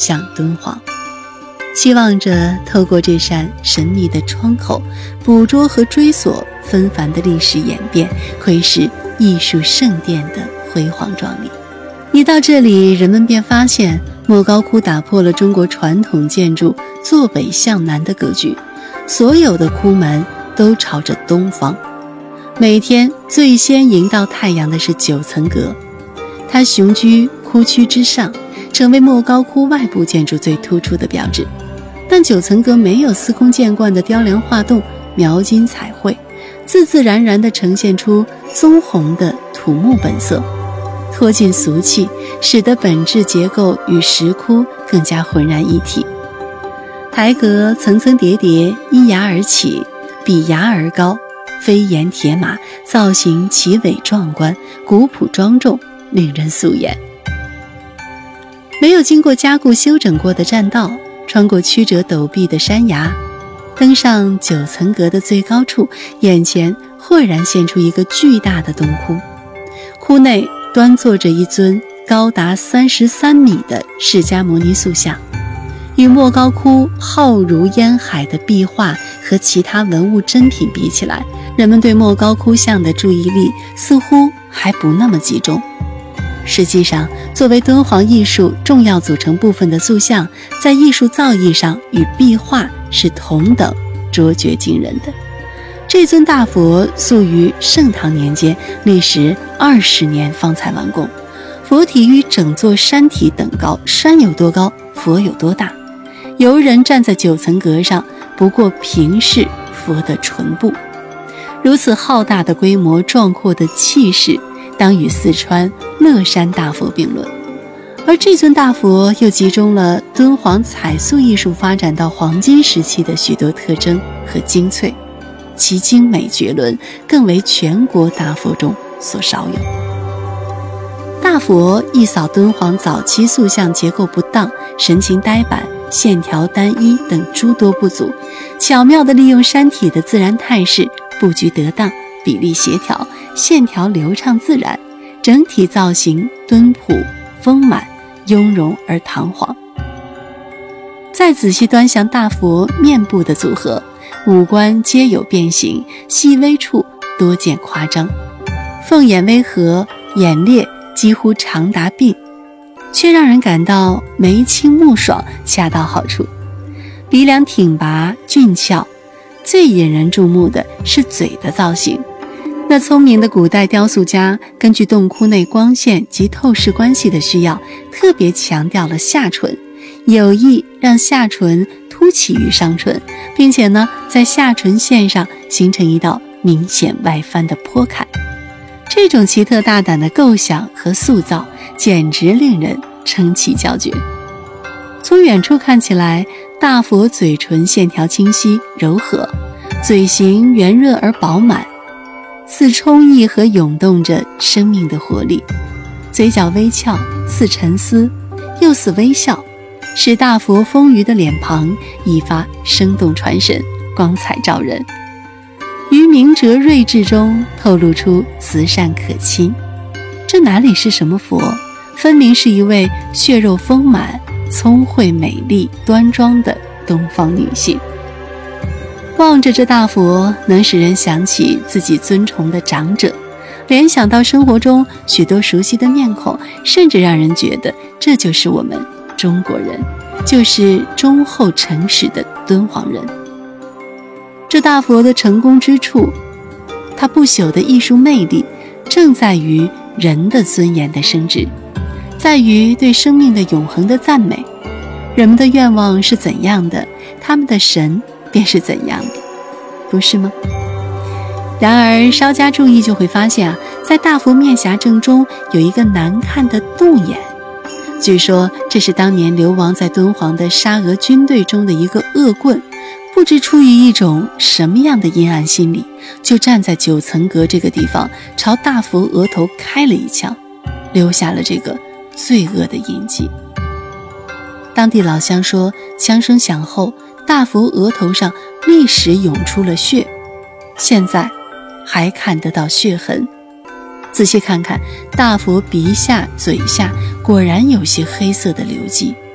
向敦煌，期望着透过这扇神秘的窗口，捕捉和追索纷繁的历史演变，窥视艺术圣殿的辉煌壮丽。一到这里，人们便发现莫高窟打破了中国传统建筑坐北向南的格局，所有的窟门都朝着东方。每天最先迎到太阳的是九层阁，它雄居窟区之上，成为莫高窟外部建筑最突出的标志。但九层阁没有司空见惯的雕梁画栋、描金彩绘，自自然然地呈现出棕红的土木本色，脱尽俗气，使得本质结构与石窟更加浑然一体。台阁层层叠叠，依崖而起，比崖而高，飞檐铁马，造型奇伟壮观，古朴庄重，令人肃眼。没有经过加固修整过的栈道，穿过曲折陡壁的山崖，登上九层阁的最高处，眼前豁然现出一个巨大的洞窟。窟内端坐着一尊高达33米的释迦牟尼塑像，与莫高窟浩如烟海的壁画和其他文物珍品比起来，人们对莫高窟像的注意力似乎还不那么集中。实际上，作为敦煌艺术重要组成部分的塑像，在艺术造诣上与壁画是同等卓绝惊人的。这尊大佛塑于盛唐年间，历时20年方才完工。佛体与整座山体等高，山有多高，佛有多大。游人站在九层阁上，不过平视佛的唇部。如此浩大的规模，壮阔的气势，当与四川乐山大佛并论。而这尊大佛又集中了敦煌彩塑艺术发展到黄金时期的许多特征和精粹，其精美绝伦，更为全国大佛中所少有。大佛一扫敦煌早期塑像结构不当、神情呆板、线条单一等诸多不足，巧妙地利用山体的自然态势，布局得当，比例协调，线条流畅自然，整体造型敦朴丰满，雍容而堂皇。再仔细端详大佛面部的组合，五官皆有变形，细微处多见夸张，凤眼微合，眼裂几乎长达鬓，却让人感到眉清目爽，恰到好处。鼻梁挺拔俊俏，最引人注目的是嘴的造型。那聪明的古代雕塑家根据洞窟内光线及透视关系的需要，特别强调了下唇，有意让下唇凸起于上唇，并且在下唇线上形成一道明显外翻的坡坎。这种奇特大胆的构想和塑造，简直令人称奇叫绝。从远处看起来，大佛嘴唇线条清晰柔和，嘴型圆润而饱满，似充溢和涌动着生命的活力，嘴角微翘，似沉思又似微笑，使大佛丰腴的脸庞一发生动传神，光彩照人，于明哲睿智中透露出慈善可亲。这哪里是什么佛，分明是一位血肉丰满、聪慧美丽、端庄的东方女性。望着这大佛，能使人想起自己尊崇的长者，联想到生活中许多熟悉的面孔，甚至让人觉得这就是我们中国人，就是忠厚诚实的敦煌人。这大佛的成功之处，它不朽的艺术魅力，正在于人的尊严的升值，在于对生命的永恒的赞美。人们的愿望是怎样的，他们的神便是怎样的，不是吗？然而稍加注意就会发现在大佛面颊正中有一个难看的洞眼，据说这是当年流亡在敦煌的沙俄军队中的一个恶棍，不知出于一种什么样的阴暗心理，就站在九层阁这个地方，朝大佛额头开了一枪，留下了这个罪恶的印记。当地老乡说，枪声响后，大佛额头上立时涌出了血，现在还看得到血痕。仔细看看，大佛鼻下、嘴下果然有些黑色的流迹。